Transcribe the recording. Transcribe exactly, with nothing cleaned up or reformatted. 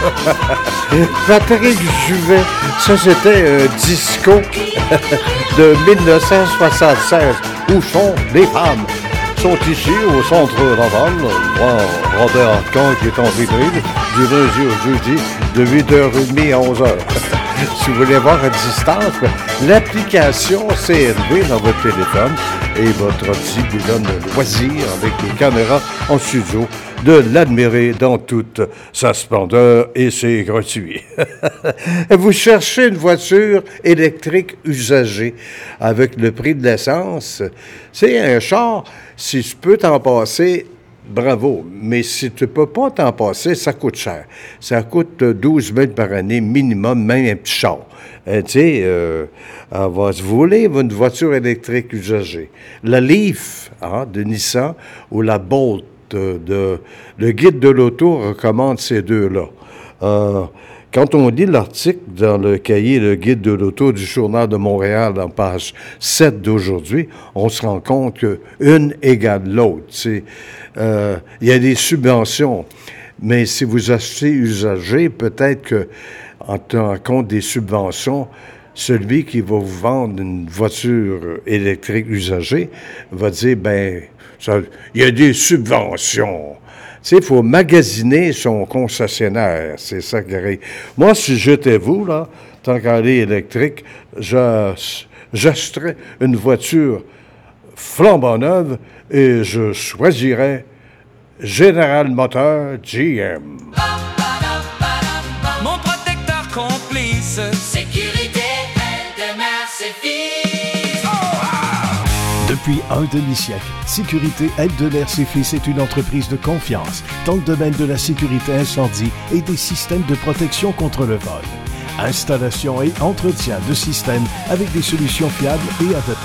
Patrick Juvet, ça c'était un disco de dix-neuf cent soixante-seize. Où sont les femmes? Sont ici au centre Laval, voir Robert Hartcon qui est en vitrine du lundi au jeudi de huit heures trente à onze heures. Si vous voulez voir à distance, l'application C N V dans votre téléphone et votre ordi vous donne le loisir avec les caméras en studio de l'admirer dans toute sa splendeur et c'est gratuit. Vous cherchez une voiture électrique usagée avec le prix de l'essence, c'est un char, si tu peux t'en passer, bravo, mais si tu ne peux pas t'en passer, ça coûte cher. Ça coûte douze mille par année minimum, même un petit char. Euh, tu sais, euh, elle va se voler une voiture électrique usagée. La Leaf hein, de Nissan ou la Bolt de, de... Le guide de l'auto recommande ces deux-là. Euh, Quand on lit l'article dans le cahier Le guide de l'auto du Journal de Montréal, en page sept d'aujourd'hui, on se rend compte qu'une égale l'autre. Il euh, y a des subventions, mais si vous achetez usagé, peut-être que en tenant compte des subventions, celui qui va vous vendre une voiture électrique usagée va dire, ben, il y a des subventions. Tu sais, il faut magasiner son concessionnaire. C'est ça qui arrive. Moi, si j'étais vous, là, tant qu'à aller électrique, j'achèterais une voiture flambant neuve et je choisirais General Motors G M. Mon protecteur complice. Sécurité, elle demeure ses fils. Depuis un demi-siècle, Sécurité Eldeler-Ses-Fils est une entreprise de confiance dans le domaine de la sécurité incendie et des systèmes de protection contre le vol. Installation et entretien de systèmes avec des solutions fiables et adaptées.